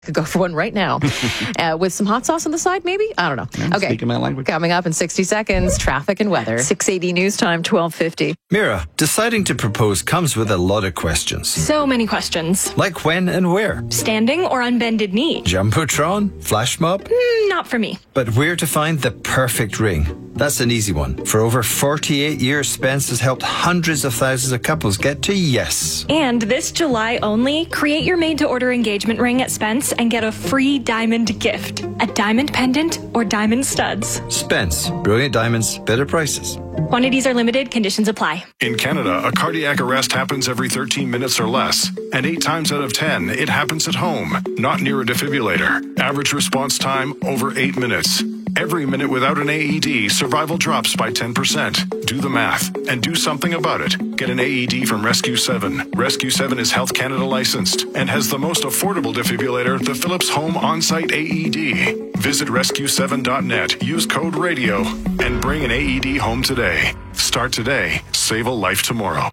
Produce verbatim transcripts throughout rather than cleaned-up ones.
Could go for one right now uh, with some hot sauce on the side, maybe? I don't know. I'm okay. Speaking my language. Coming up in sixty seconds, traffic and weather. six eighty news time, twelve fifty. Mira, deciding to propose comes with a lot of questions. So many questions. Like when and where? Standing or on bended knee? Jumbotron? Flash mob? Mm, not for me. But where to find the perfect ring? That's an easy one. For over forty-eight years, Spence has helped hundreds of thousands of couples get to yes. And this July only, create your made-to-order engagement ring at Spence and get a free diamond gift. A diamond pendant or diamond studs. Spence. Brilliant diamonds, better prices. Quantities are limited. Conditions apply. In Canada, a cardiac arrest happens every thirteen minutes or less. And eight times out of ten, it happens at home, not near a defibrillator. Average response time, over eight minutes. Every minute without an A E D, survival drops by ten percent. Do the math and do something about it. Get an A E D from Rescue seven. Rescue seven is Health Canada licensed and has the most affordable defibrillator, the Philips Home On-Site A E D. Visit rescue seven dot net, use code RADIO, and bring an A E D home today. Start today. Save a life tomorrow.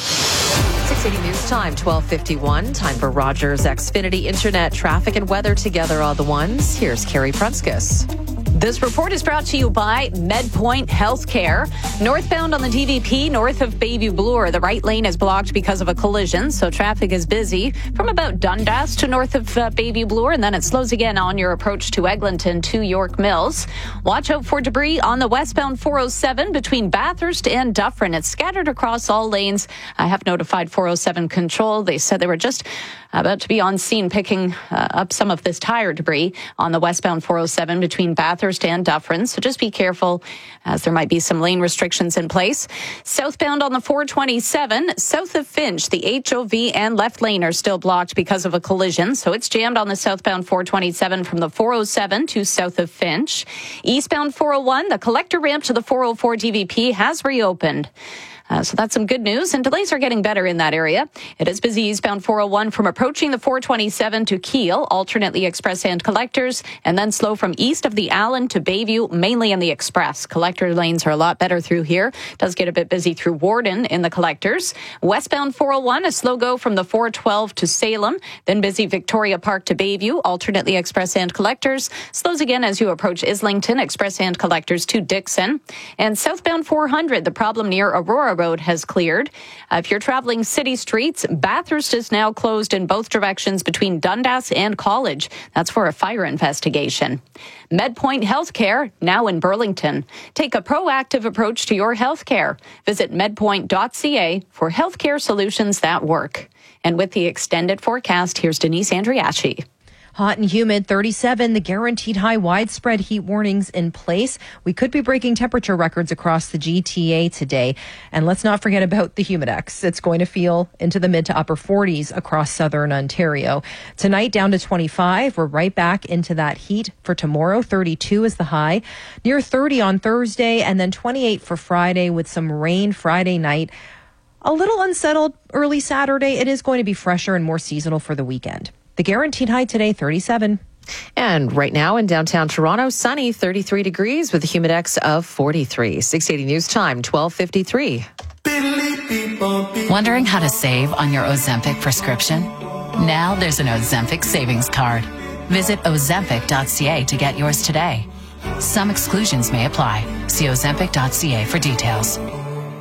six eighty News Time, twelve fifty-one. Time for Rogers Xfinity Internet traffic and weather together all the ones. Here's Carrie Prunskis. This report is brought to you by MedPoint Healthcare. Northbound on the D V P, north of Bayview Bloor, the right lane is blocked because of a collision, so traffic is busy from about Dundas to north of uh, Bayview Bloor, and then it slows again on your approach to Eglinton to York Mills. Watch out for debris on the westbound four oh seven between Bathurst and Dufferin. It's scattered across all lanes. I have notified four oh seven Control. They said they were just about to be on scene picking uh, up some of this tire debris on the westbound four oh seven between Bathurst and Dufferin. So just be careful as there might be some lane restrictions in place. Southbound on the four twenty-seven, south of Finch, the H O V and left lane are still blocked because of a collision. So it's jammed on the southbound four twenty-seven from the four oh seven to south of Finch. Eastbound four oh one, the collector ramp to the four oh four D V P has reopened. Uh, so that's some good news, and delays are getting better in that area. It is busy eastbound four oh one from approaching the four twenty-seven to Kiel, alternately express and collectors, and then slow from east of the Allen to Bayview, mainly in the express. Collector lanes are a lot better through here. It does get a bit busy through Warden in the collectors. Westbound four oh one, a slow go from the four twelve to Salem, then busy Victoria Park to Bayview, alternately express and collectors. Slows again as you approach Islington, express and collectors to Dixon. And southbound four hundred, the problem near Aurora Road has cleared. Uh, if you're traveling city streets, Bathurst is now closed in both directions between Dundas and College. That's for a fire investigation. MedPoint Healthcare, now in Burlington. Take a proactive approach to your healthcare. Visit medpoint dot c a for healthcare solutions that work. And with the extended forecast, here's Denise Andriachi. Hot and humid, thirty-seven, the guaranteed high widespread heat warnings in place. We could be breaking temperature records across the G T A today. And let's not forget about the Humidex. It's going to feel into the mid to upper forties across southern Ontario. Tonight down to twenty-five. We're right back into that heat for tomorrow. thirty-two is the high. Near thirty on Thursday, and then twenty-eight for Friday with some rain Friday night. A little unsettled early Saturday. It is going to be fresher and more seasonal for the weekend. The guaranteed high today, thirty-seven. And right now in downtown Toronto, sunny, thirty-three degrees with a humidex of forty-three. six eighty News Time, twelve fifty-three. Wondering how to save on your Ozempic prescription? Now there's an Ozempic savings card. Visit ozempic dot c a to get yours today. Some exclusions may apply. See ozempic dot c a for details.